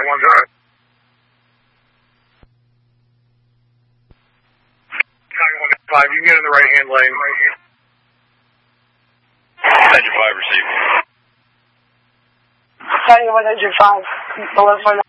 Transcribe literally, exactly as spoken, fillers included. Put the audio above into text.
one zero. Tiger one five, you can get in the right hand lane right here. Engine five received. Tiger one engine five, below